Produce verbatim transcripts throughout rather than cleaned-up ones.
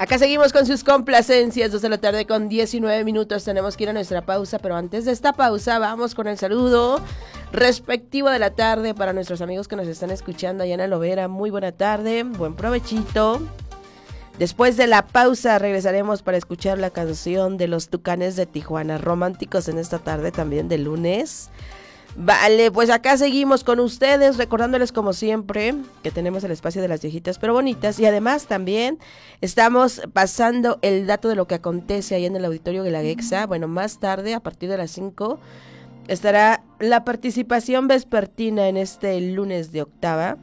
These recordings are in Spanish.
Acá seguimos con sus complacencias, dos de la tarde con diecinueve minutos, tenemos que ir a nuestra pausa, pero antes de esta pausa vamos con el saludo respectivo de la tarde para nuestros amigos que nos están escuchando allá en Alovera. Muy buena tarde, buen provechito. Después de la pausa regresaremos para escuchar la canción de los Tucanes de Tijuana, románticos en esta tarde también de lunes. Vale, pues acá seguimos con ustedes, recordándoles como siempre que tenemos el espacio de las viejitas pero bonitas, y además también estamos pasando el dato de lo que acontece ahí en el auditorio de la Guelaguetza. Bueno, más tarde, a partir de las cinco, estará la participación vespertina en este lunes de octava.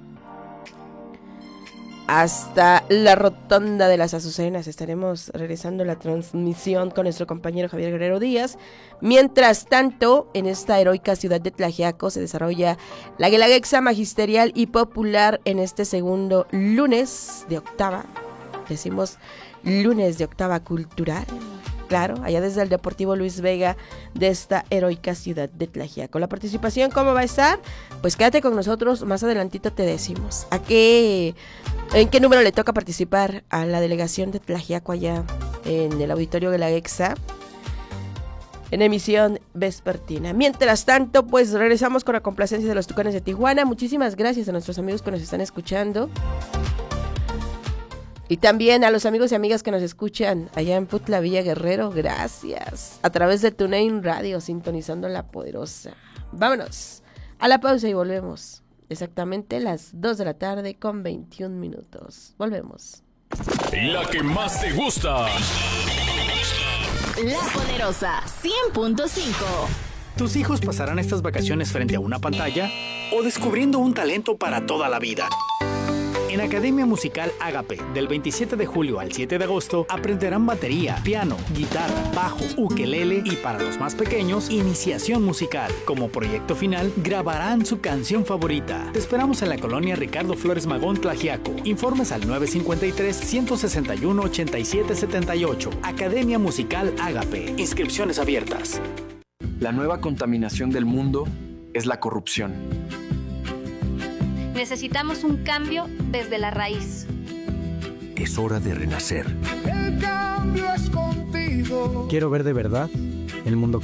Hasta la rotonda de las Azucenas estaremos regresando la transmisión con nuestro compañero Javier Guerrero Díaz. Mientras tanto, en esta heroica ciudad de Tlaxiaco se desarrolla la Guelaguetza magisterial y popular en este segundo lunes de octava. Decimos lunes de octava cultural. Claro, allá desde el Deportivo Luis Vega de esta heroica ciudad de Tlaxiaco. La participación, ¿cómo va a estar? Pues quédate con nosotros, más adelantito te decimos. ¿A qué, en qué número le toca participar a la delegación de Tlaxiaco allá en el auditorio de la Guelaguetza? En emisión vespertina. Mientras tanto, pues regresamos con la complacencia de los Tucanes de Tijuana. Muchísimas gracias a nuestros amigos que nos están escuchando. Y también a los amigos y amigas que nos escuchan allá en Putla Villa Guerrero, gracias. A través de TuneIn Radio, sintonizando La Poderosa. Vámonos a la pausa y volvemos. Exactamente las dos de la tarde con veintiún minutos. Volvemos. La que más te gusta. La Poderosa cien punto cinco. ¿Tus hijos pasarán estas vacaciones frente a una pantalla o descubriendo un talento para toda la vida? En Academia Musical Ágape, del veintisiete de julio al siete de agosto, aprenderán batería, piano, guitarra, bajo, ukelele y, para los más pequeños, iniciación musical. Como proyecto final, grabarán su canción favorita. Te esperamos en la colonia Ricardo Flores Magón, Tlaxiaco. Informes al nueve cinco tres, uno seis uno, ocho siete siete ocho. Academia Musical Ágape. Inscripciones abiertas. La nueva contaminación del mundo es la corrupción. Necesitamos un cambio desde la raíz. Es hora de renacer. El cambio es contigo. Quiero ver de verdad el mundo